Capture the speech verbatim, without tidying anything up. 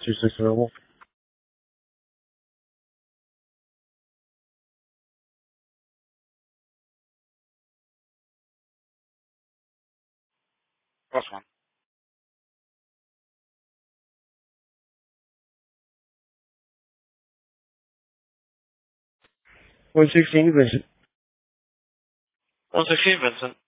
two six available. Plus one. one sixteen, Vincent. one sixteen, Vincent.